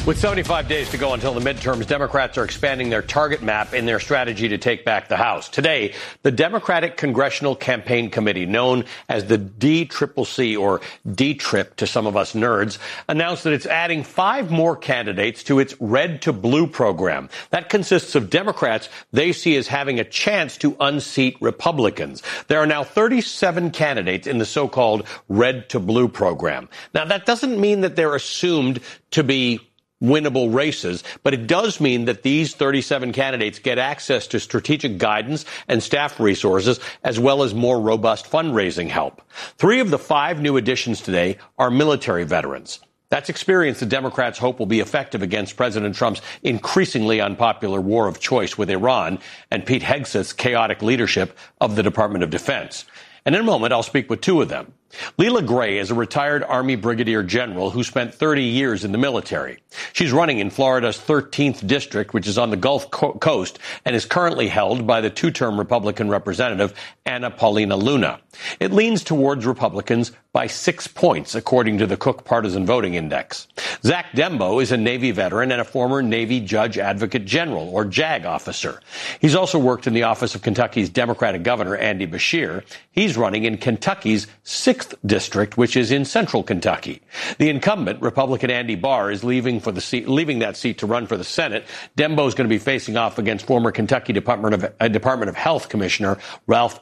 With 75 days to go until the midterms, Democrats are expanding their target map in their strategy to take back the House. Today, the Democratic Congressional Campaign Committee, known as the DCCC, or D-Trip to some of us nerds, announced that it's adding 5 more candidates to its Red to Blue program. That consists of Democrats they see as having a chance to unseat Republicans. There are now 37 candidates in the so-called Red to Blue program. Now, that doesn't mean that they're assumed to be winnable races, but it does mean that these 37 candidates get access to strategic guidance and staff resources, as well as more robust fundraising help. 3 of the 5 new additions today are military veterans. That's experience the Democrats hope will be effective against President Trump's increasingly unpopular war of choice with Iran and Pete Hegseth's chaotic leadership of the Department of Defense. And in a moment, I'll speak with 2 of them. Leela Gray is a retired Army brigadier general who spent 30 years in the military. She's running in Florida's 13th district, which is on the Gulf Coast, and is currently held by the 2-term Republican representative Anna Paulina Luna. It leans towards Republicans by 6 points, according to the Cook Partisan Voting Index. Zach Dembo is a Navy veteran and a former Navy Judge Advocate General, or JAG officer. He's also worked in the office of Kentucky's Democratic Governor, Andy Beshear. He's running in Kentucky's 6th district, which is in central Kentucky. The incumbent, Republican Andy Barr, is leaving that seat to run for the Senate. Dembo is going to be facing off against former Kentucky Department of Health Commissioner Ralph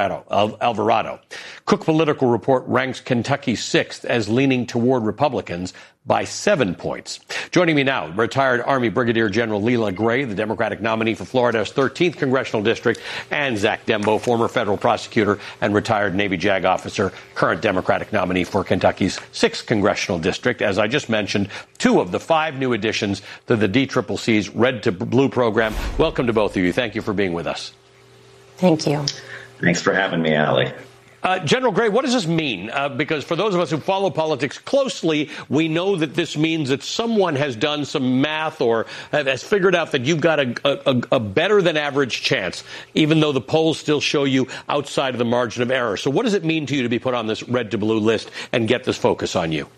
Alvarado. Cook Political Report ranks Kentucky 6th as leaning toward Republicans by 7 points. Joining me now, retired Army Brigadier General Leela Gray, the Democratic nominee for Florida's 13th congressional district, and Zach Dembo, former federal prosecutor and retired Navy JAG officer, current Democratic nominee for Kentucky's 6th congressional district. As I just mentioned, 2 of the 5 new additions to the DCCC's Red to Blue program. Welcome to both of you. Thank you for being with us. Thank you. Thanks for having me, Ali. General Gray, what does this mean? Because for those of us who follow politics closely, we know that this means that someone has done some math or has figured out that you've got a better than average chance, even though the polls still show you outside of the margin of error. So what does it mean to you to be put on this Red to Blue list and get this focus on you?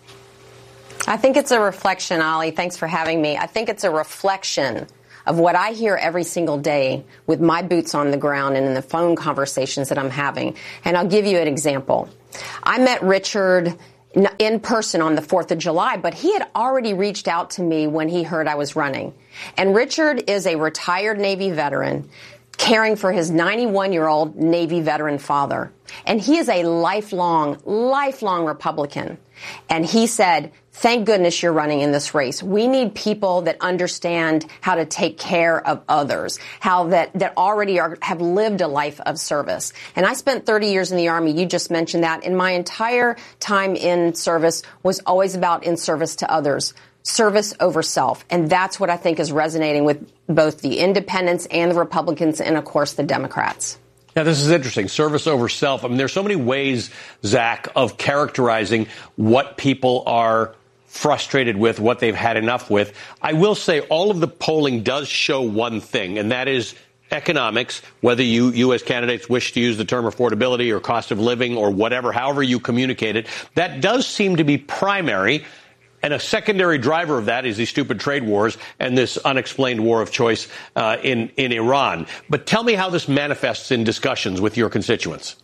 I think it's a reflection, Ali. Thanks for having me. I think it's a reflection of what I hear every single day with my boots on the ground and in the phone conversations that I'm having. And I'll give you an example. I met Richard in person on the 4th of July, but he had already reached out to me when he heard I was running. And Richard is a retired Navy veteran caring for his 91-year-old Navy veteran father. And he is a lifelong Republican. And he said, thank goodness you're running in this race. We need people that understand how to take care of others, how that already have lived a life of service. And I spent 30 years in the Army. You just mentioned that. And my entire time in service was always about in service to others. Service over self. And that's what I think is resonating with both the independents and the Republicans and, of course, the Democrats. Now, this is interesting. Service over self. I mean, there's so many ways, Zach, of characterizing what people are frustrated with, what they've had enough with. I will say all of the polling does show one thing, and that is economics, whether you as candidates wish to use the term affordability or cost of living or whatever, however you communicate it. That does seem to be primary. And a secondary driver of that is these stupid trade wars and this unexplained war of choice in Iran. But tell me how this manifests in discussions with your constituents.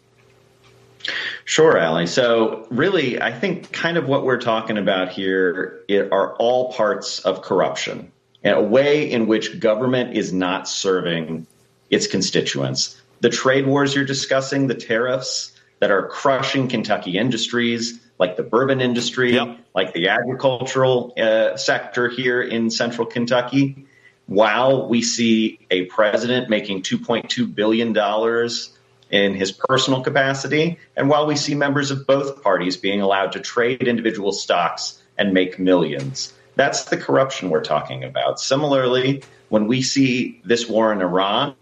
Sure, Ali. So really, I think kind of what we're talking about here are all parts of corruption, and a way in which government is not serving its constituents. The trade wars you're discussing, the tariffs that are crushing Kentucky industries, like the bourbon industry, like the agricultural sector here in central Kentucky, while we see a president making $2.2 billion in his personal capacity, and while we see members of both parties being allowed to trade individual stocks and make millions. That's the corruption we're talking about. Similarly, when we see this war in Iran.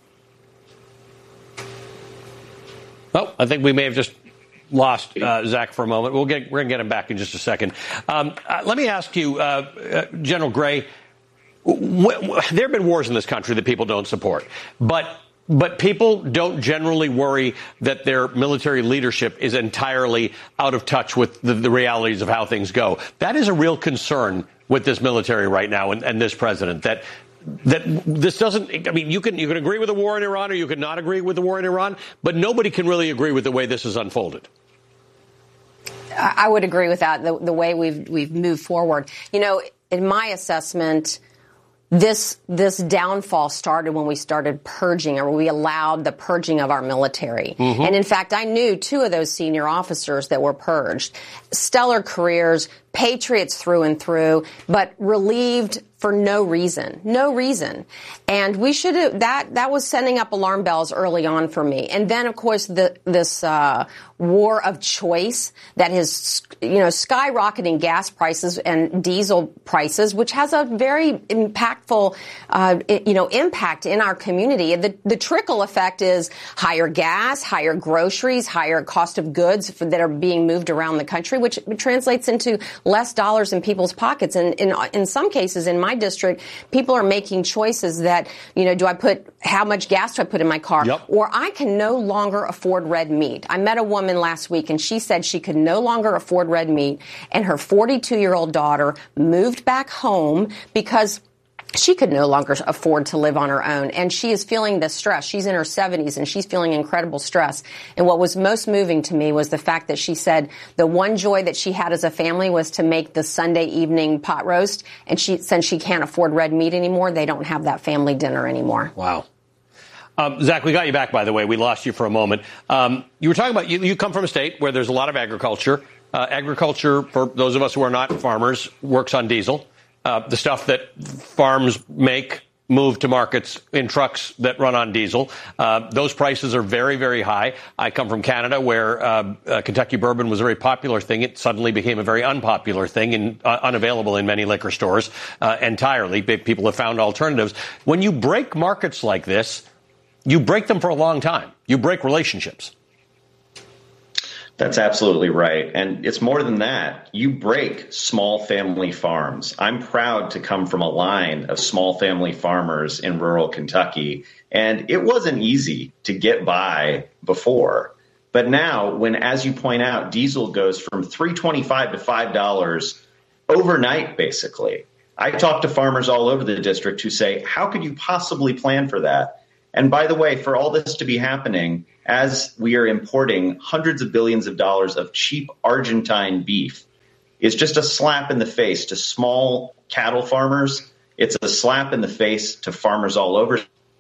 Oh, I think we may have just lost Zach for a moment. We're going to get him back in just a second. Let me ask you, General Gray, there have been wars in this country that people don't support, but people don't generally worry that their military leadership is entirely out of touch with the realities of how things go. That is a real concern with this military right now and this president, that this doesn't, I mean, you can agree with the war in Iran or you can not agree with the war in Iran, but nobody can really agree with the way this has unfolded. I would agree with that, the way we've moved forward. You know, in my assessment, this downfall started when we started purging, or we allowed the purging of our military. Mm-hmm. And in fact, I knew 2 of those senior officers that were purged. Stellar careers, patriots through and through, but relieved for no reason. And we should have, that was sending up alarm bells early on for me. And then, of course, this war of choice that is, skyrocketing gas prices and diesel prices, which has a very impactful, impact in our community. The trickle effect is higher gas, higher groceries, higher cost of goods that are being moved around the country, which translates into less dollars in people's pockets. And in some cases, in my district, people are making choices that, how much gas do I put in my car? Yep. Or I can no longer afford red meat. I met a woman last week and she said she could no longer afford red meat, and her 42-year-old daughter moved back home because she could no longer afford to live on her own, and she is feeling the stress. She's in her 70s, and she's feeling incredible stress. And what was most moving to me was the fact that she said the one joy that she had as a family was to make the Sunday evening pot roast, and since she can't afford red meat anymore, they don't have that family dinner anymore. Wow. Zach, we got you back, by the way. We lost you for a moment. You were talking about, you come from a state where there's a lot of agriculture. Agriculture, for those of us who are not farmers, works on diesel. The stuff that farms move to markets in trucks that run on diesel. Those prices are very, very high. I come from Canada, where Kentucky bourbon was a very popular thing. It suddenly became a very unpopular thing and unavailable in many liquor stores entirely. People have found alternatives. When you break markets like this, you break them for a long time. You break relationships. That's absolutely right. And it's more than that. You break small family farms. I'm proud to come from a line of small family farmers in rural Kentucky. And it wasn't easy to get by before. But now, when, as you point out, diesel goes from $3.25 to $5 overnight, basically, I talk to farmers all over the district who say, how could you possibly plan for that? And by the way, for all this to be happening, as we are importing hundreds of billions of dollars of cheap Argentine beef, is just a slap in the face to small cattle farmers. It's a slap in the face to farmers all over.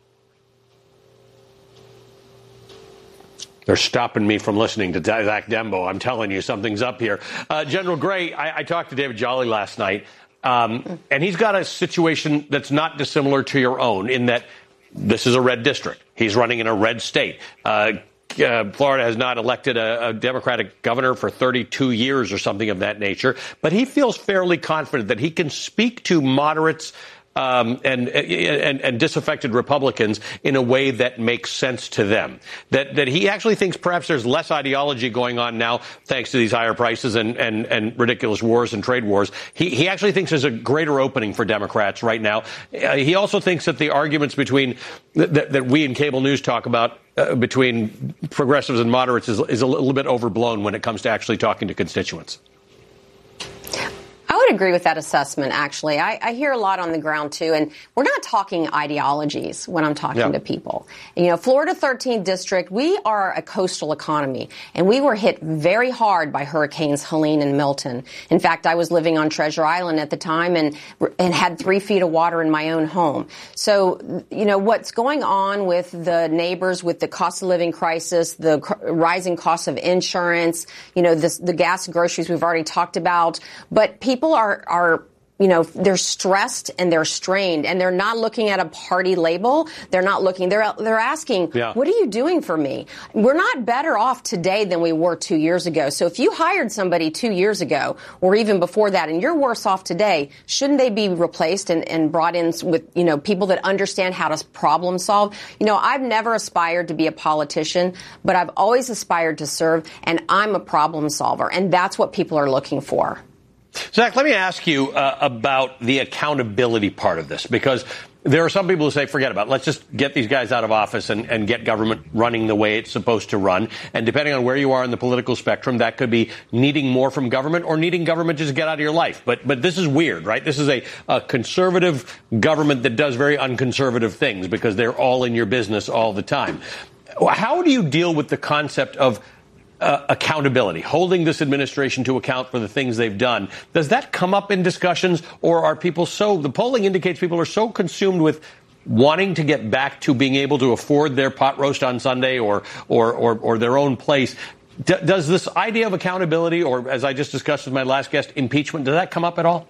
They're stopping me from listening to Zach Dembo. I'm telling you, something's up here. General Gray, I talked to David Jolly last night, and he's got a situation that's not dissimilar to your own in that this is a red district. He's running in a red state. Florida has not elected a Democratic governor for 32 years or something of that nature. But he feels fairly confident that he can speak to moderates and disaffected Republicans in a way that makes sense to them. That he actually thinks perhaps there's less ideology going on now thanks to these higher prices and ridiculous wars and trade wars. He actually thinks there's a greater opening for Democrats right now. He also thinks that the arguments between that we in cable news talk about between progressives and moderates is a little bit overblown when it comes to actually talking to constituents. I would agree with that assessment, actually. I hear a lot on the ground, too, and we're not talking ideologies when I'm talking to people. Florida 13th District, we are a coastal economy, and we were hit very hard by Hurricanes Helene and Milton. In fact, I was living on Treasure Island at the time and had 3 feet of water in my own home. So, what's going on with the neighbors, with the cost of living crisis, the rising cost of insurance, the gas and groceries we've already talked about, but people are they're stressed and they're strained, and they're not looking at a party label. They're not looking. They're asking, What are you doing for me? We're not better off today than we were 2 years ago. So if you hired somebody 2 years ago or even before that and you're worse off today, shouldn't they be replaced and brought in with, people that understand how to problem solve? I've never aspired to be a politician, but I've always aspired to serve, and I'm a problem solver. And that's what people are looking for. Zach, let me ask you about the accountability part of this, because There are some people who say, forget about it. Let's just get these guys out of office and get government running the way it's supposed to run. And depending on where you are in the political spectrum, that could be needing more from government or needing government just to get out of your life. But this is weird, right? This is a conservative government that does very unconservative things because they're all in your business all the time. How do you deal with the concept of accountability, holding this administration to account for the things they've done? Does that come up in discussions, or are people the polling indicates people are so consumed with wanting to get back to being able to afford their pot roast on Sunday or their own place? Does this idea of accountability, or as I just discussed with my last guest, impeachment, does that come up at all?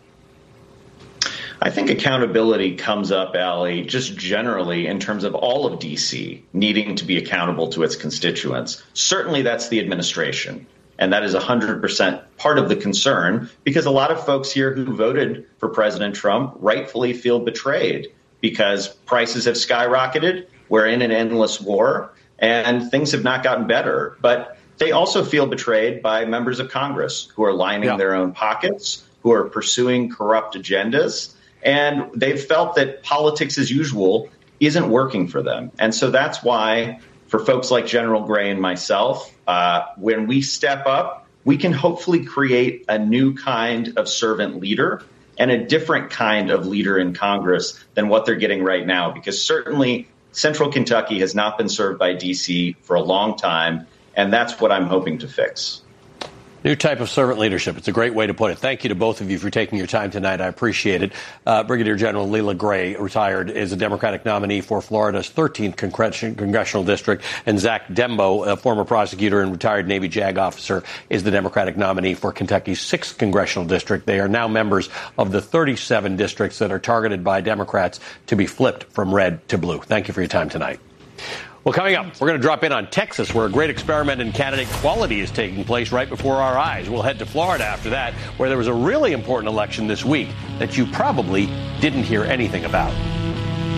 I think accountability comes up, Ali, just generally in terms of all of D.C. needing to be accountable to its constituents. Certainly that's the administration. And that is 100% part of the concern, because a lot of folks here who voted for President Trump rightfully feel betrayed because prices have skyrocketed. We're in an endless war and things have not gotten better. But they also feel betrayed by members of Congress who are lining their own pockets, who are pursuing corrupt agendas. And they've felt that politics as usual isn't working for them. And so that's why, for folks like General Gray and myself, when we step up, we can hopefully create a new kind of servant leader and a different kind of leader in Congress than what they're getting right now. Because certainly Central Kentucky has not been served by D.C. for a long time. And that's what I'm hoping to fix. New type of servant leadership. It's a great way to put it. Thank you to both of you for taking your time tonight. I appreciate it. Brigadier General Leila Gray, retired, is a Democratic nominee for Florida's 13th congressional district. And Zach Dembo, a former prosecutor and retired Navy JAG officer, is the Democratic nominee for Kentucky's 6th congressional district. They are now members of the 37 districts that are targeted by Democrats to be flipped from red to blue. Thank you for your time tonight. Well, coming up, we're going to drop in on Texas, where a great experiment in candidate quality is taking place right before our eyes. We'll head to Florida after that, where there was a really important election this week that you probably didn't hear anything about.